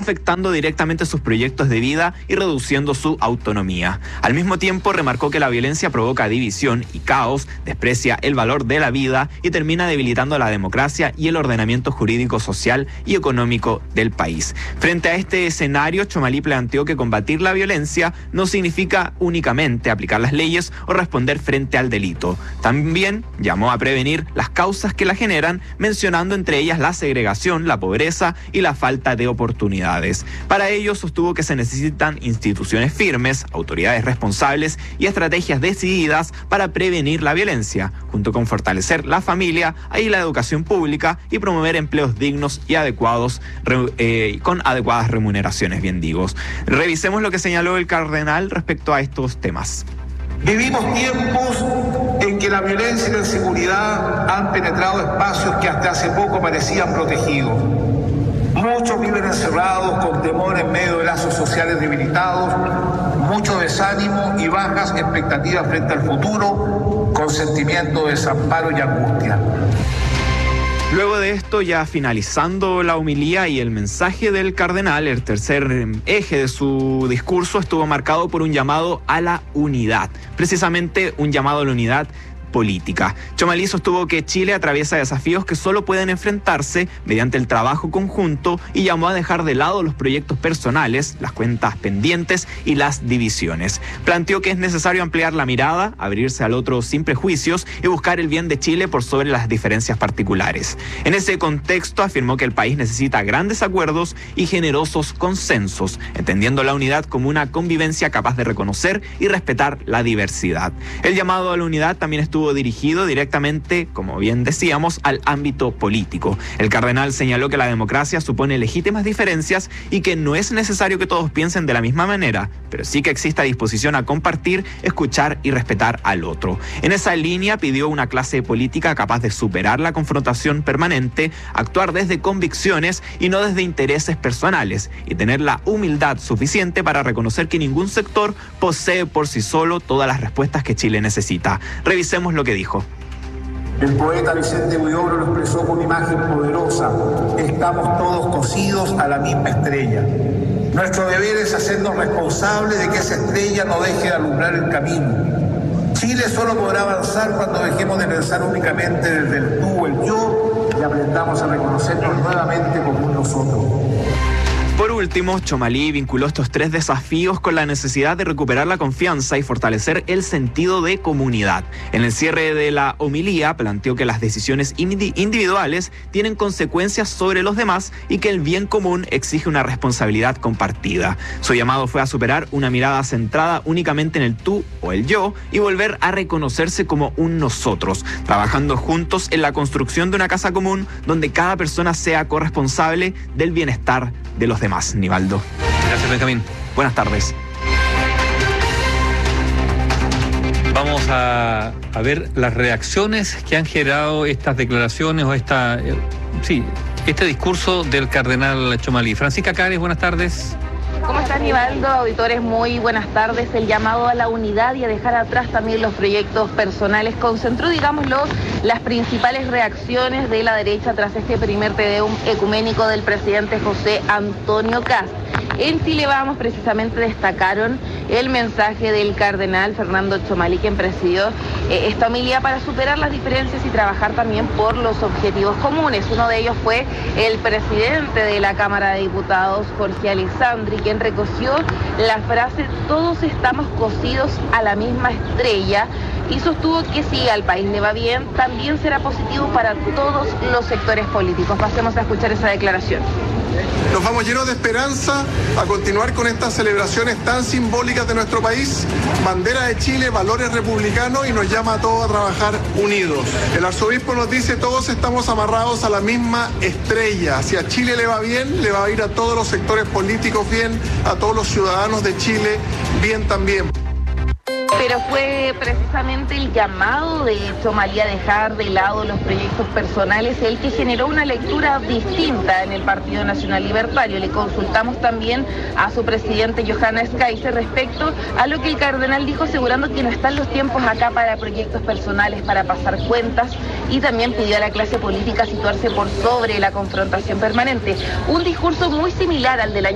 afectando directamente sus proyectos de vida y reduciendo su autonomía. Al mismo tiempo, remarcó que la violencia provoca división y caos, desprecia el valor de la vida y termina debilitando la democracia y el ordenamiento jurídico, social y económico del país. Frente a este escenario, Txomalí planteó que combatir la violencia no significa únicamente aplicar las leyes o responder frente al delito. También llamó a prevenir las causas que la generan, mencionando entre ellas la segregación, la pobreza y la falta de oportunidades. Para ello, sostuvo que se necesitan instituciones firmes, autoridades responsables y estrategias decididas para prevenir la violencia, junto con fortalecer la familia y la educación pública y promover empleos dignos y adecuados, con adecuadas remuneraciones, bien digo. Revisemos lo que señaló el cardenal respecto a estos temas. Vivimos tiempos en que la violencia y la inseguridad han penetrado espacios que hasta hace poco parecían protegidos. Muchos viven encerrados con temor en medio de lazos sociales debilitados, mucho desánimo y bajas expectativas frente al futuro, con sentimiento de desamparo y angustia. Luego de esto, ya finalizando la homilía y el mensaje del cardenal, el tercer eje de su discurso estuvo marcado por un llamado a la unidad, precisamente un llamado a la unidad política. Txomalí sostuvo que Chile atraviesa desafíos que solo pueden enfrentarse mediante el trabajo conjunto y llamó a dejar de lado los proyectos personales, las cuentas pendientes y las divisiones. Planteó que es necesario ampliar la mirada, abrirse al otro sin prejuicios y buscar el bien de Chile por sobre las diferencias particulares. En ese contexto, afirmó que el país necesita grandes acuerdos y generosos consensos, entendiendo la unidad como una convivencia capaz de reconocer y respetar la diversidad. El llamado a la unidad también estuvo dirigido directamente, como bien decíamos, al ámbito político. El cardenal señaló que la democracia supone legítimas diferencias y que no es necesario que todos piensen de la misma manera, pero sí que exista disposición a compartir, escuchar y respetar al otro. En esa línea pidió una clase política capaz de superar la confrontación permanente, actuar desde convicciones y no desde intereses personales, y tener la humildad suficiente para reconocer que ningún sector posee por sí solo todas las respuestas que Chile necesita. Revisemos lo que dijo. El poeta Vicente Huidobro lo expresó con una imagen poderosa: estamos todos cosidos a la misma estrella. Nuestro deber es hacernos responsables de que esa estrella no deje de alumbrar el camino. Chile solo podrá avanzar cuando dejemos de pensar únicamente desde el tú o el yo y aprendamos a reconocernos nuevamente como un nosotros. Por último, Txomalí vinculó estos tres desafíos con la necesidad de recuperar la confianza y fortalecer el sentido de comunidad. En el cierre de la homilía, planteó que las decisiones individuales tienen consecuencias sobre los demás y que el bien común exige una responsabilidad compartida. Su llamado fue a superar una mirada centrada únicamente en el tú o el yo y volver a reconocerse como un nosotros, trabajando juntos en la construcción de una casa común donde cada persona sea corresponsable del bienestar de los demás. Nivaldo. Gracias, Benjamín. Buenas tardes. Vamos a ver las reacciones que han generado estas declaraciones o este discurso del cardenal Txomalí. Francisca Cares, buenas tardes. ¿Cómo estás, Nivaldo? Auditores, muy buenas tardes. El llamado a la unidad y a dejar atrás también los proyectos personales concentró, digámoslo, las principales reacciones de la derecha tras este primer Tedeum ecuménico del presidente José Antonio Kast. En Chile Vamos precisamente destacaron el mensaje del cardenal Fernando Txomalí, quien presidió esta homilía para superar las diferencias y trabajar también por los objetivos comunes. Uno de ellos fue el presidente de la Cámara de Diputados, Jorge Alessandri, quien recogió la frase "todos estamos cosidos a la misma estrella", y sostuvo que si al país le va bien, también será positivo para todos los sectores políticos. Pasemos a escuchar esa declaración. Nos vamos llenos de esperanza a continuar con estas celebraciones tan simbólicas de nuestro país. Bandera de Chile, valores republicanos, y nos llama a todos a trabajar unidos. El arzobispo nos dice: todos estamos amarrados a la misma estrella. Si a Chile le va bien, le va a ir a todos los sectores políticos bien, a todos los ciudadanos de Chile bien también. Pero fue precisamente el llamado de Txomalí a dejar de lado los proyectos personales el que generó una lectura distinta en el Partido Nacional Libertario. Le consultamos también a su presidente Johannes Kaiser respecto a lo que el cardenal dijo, asegurando que no están los tiempos acá para proyectos personales, para pasar cuentas, y también pidió a la clase política situarse por sobre la confrontación permanente. Un discurso muy similar al del año